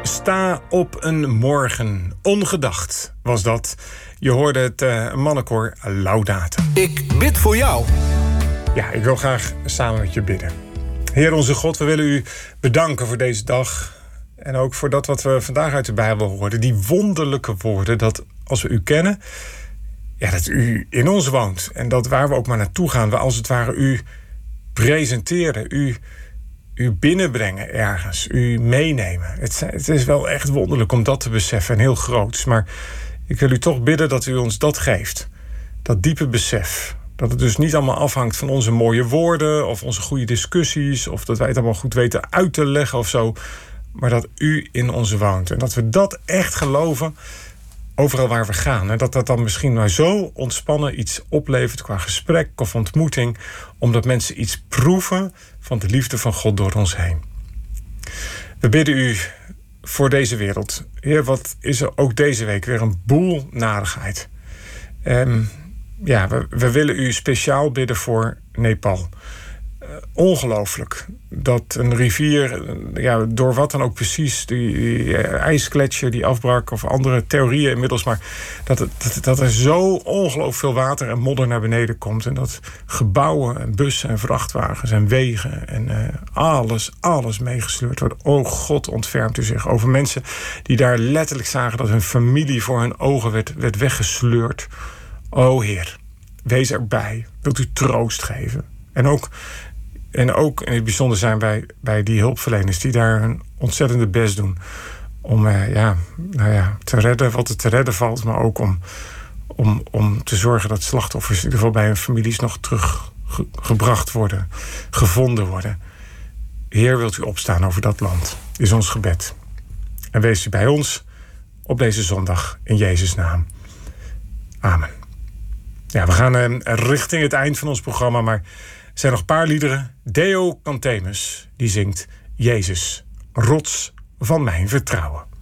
Sta op een morgen. Ongedacht was dat. Je hoorde het mannenkoor Laudate. Ik bid voor jou. Ja, ik wil graag samen met je bidden. Heer onze God, we willen u bedanken voor deze dag. En ook voor dat wat we vandaag uit de Bijbel hoorden. Die wonderlijke woorden dat als we u kennen, ja, dat u in ons woont. En dat waar we ook maar naartoe gaan, we als het ware u presenteren. U binnenbrengen ergens. U meenemen. Het is wel echt wonderlijk om dat te beseffen. En heel groots. Maar ik wil u toch bidden dat u ons dat geeft. Dat diepe besef. Dat het dus niet allemaal afhangt van onze mooie woorden of onze goede discussies, of dat wij het allemaal goed weten uit te leggen of zo. Maar dat u in ons woont. En dat we dat echt geloven overal waar we gaan. En dat dat dan misschien maar zo ontspannen iets oplevert qua gesprek of ontmoeting, omdat mensen iets proeven van de liefde van God door ons heen. We bidden u voor deze wereld. Heer, wat is er ook deze week weer een boel narigheid. Ja, we willen u speciaal bidden voor Nepal. Ongelooflijk dat een rivier, ja, door wat dan ook precies, die ijsgletsjer die afbrak of andere theorieën inmiddels, maar dat er zo ongelooflijk veel water en modder naar beneden komt en dat gebouwen en bussen en vrachtwagens en wegen en alles meegesleurd wordt. O God, ontfermt u zich over mensen die daar letterlijk zagen dat hun familie voor hun ogen werd weggesleurd. O Heer, wees erbij. Wilt u troost geven. En ook in het bijzonder zijn bij die hulpverleners die daar hun ontzettende best doen om te redden wat er te redden valt, maar ook om te zorgen dat slachtoffers in ieder geval bij hun families nog teruggebracht worden, gevonden worden. Heer, wilt u opstaan over dat land, is ons gebed. En wees u bij ons op deze zondag in Jezus' naam. Amen. Ja, we gaan richting het eind van ons programma, maar er zijn nog een paar liederen. Deo Cantemus, die zingt Jezus, rots van mijn vertrouwen.